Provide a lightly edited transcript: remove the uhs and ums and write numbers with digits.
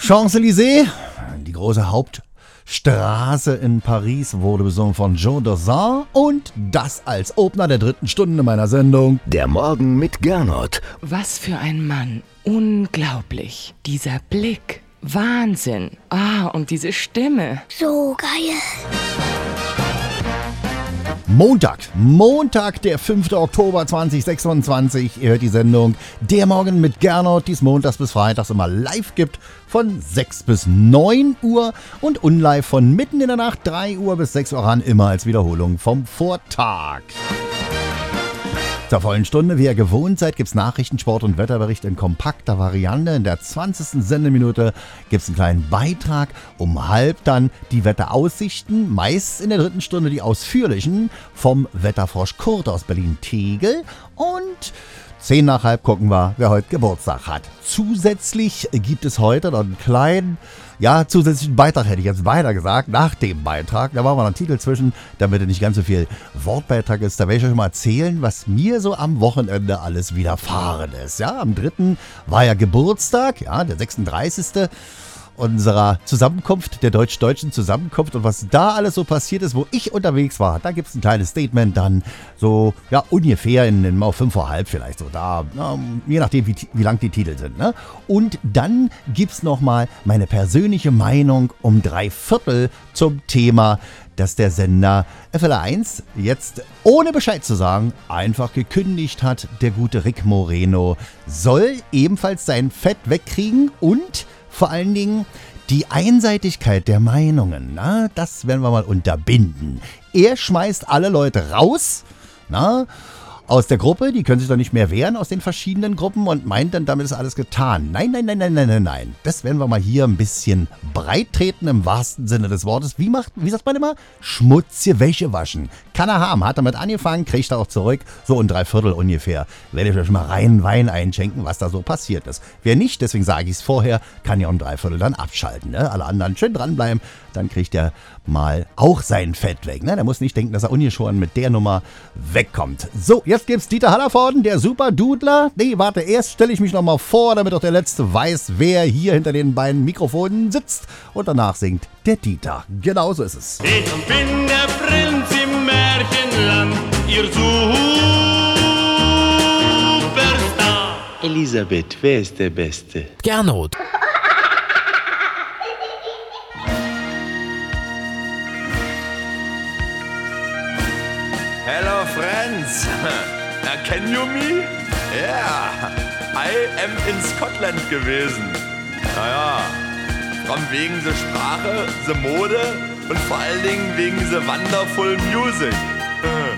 Champs-Élysées, die große Hauptstraße in Paris, wurde besungen von Joe Dassin und das als Opener der 3. Stunde meiner Sendung. Der Morgen mit Gernot. Was für ein Mann. Unglaublich. Dieser Blick. Wahnsinn. Und diese Stimme. So geil. Montag, der 5. Oktober 2026. Ihr hört die Sendung Der Morgen mit Gernot, die es montags bis freitags immer live gibt von 6 bis 9 Uhr und unlive von mitten in der Nacht 3 Uhr bis 6 Uhr ran, immer als Wiederholung vom Vortag. Zur vollen Stunde, wie ihr gewohnt seid, gibt es Nachrichten, Sport und Wetterbericht in kompakter Variante. In der 20. Sendeminute gibt es einen kleinen Beitrag. Um halb dann die Wetteraussichten, meist in der 3. Stunde die ausführlichen vom Wetterfrosch Kurt aus Berlin-Tegel. Und 10 nach halb gucken wir, wer heute Geburtstag hat. Zusätzlich gibt es heute noch einen kleinen, zusätzlichen Beitrag, hätte ich jetzt weiter gesagt, nach dem Beitrag. Da machen wir noch einen Titel zwischen, damit nicht ganz so viel Wortbeitrag ist. Da werde ich euch mal erzählen, was mir so am Wochenende alles widerfahren ist. Ja, am 3. war ja Geburtstag, der 36. unserer Zusammenkunft, der deutsch-deutschen Zusammenkunft und was da alles so passiert ist, wo ich unterwegs war. Da gibt es ein kleines Statement dann so, ungefähr in 5 vor halb vielleicht so da, je nachdem wie lang die Titel sind. Ne? Und dann gibt es nochmal meine persönliche Meinung um 3/4 zum Thema, dass der Sender FLR 1 jetzt, ohne Bescheid zu sagen, einfach gekündigt hat. Der gute Rick Moreno soll ebenfalls sein Fett wegkriegen und vor allen Dingen die Einseitigkeit der Meinungen, das werden wir mal unterbinden. Er schmeißt alle Leute raus, aus der Gruppe, die können sich doch nicht mehr wehren aus den verschiedenen Gruppen und meint dann, damit ist alles getan. Nein. Das werden wir mal hier ein bisschen breit treten im wahrsten Sinne des Wortes. Wie sagt man immer? Schmutzige Wäsche waschen. Kann er haben. Hat damit angefangen, kriegt er auch zurück. So in 3/4 ungefähr. Werde ich euch mal reinen Wein einschenken, was da so passiert ist. Wer nicht, deswegen sage ich es vorher, kann ja um 3/4 dann abschalten. Ne? Alle anderen schön dranbleiben. Dann kriegt er mal auch sein Fett weg. Ne? Der muss nicht denken, dass er ungeschoren mit der Nummer wegkommt. So, jetzt gibt's Dieter Hallervorden, der Superdudler. Erst stelle ich mich nochmal vor, damit auch der Letzte weiß, wer hier hinter den beiden Mikrofonen sitzt. Und danach singt der Dieter. Genau so ist es. Ich bin der Prinz im Märchenland, ihr Superstar. Elisabeth, wer ist der Beste? Gernot. Hello friends, can you me? Yeah, I am in Scotland gewesen. Von wegen the Sprache, the Mode und vor allen Dingen wegen the wonderful music.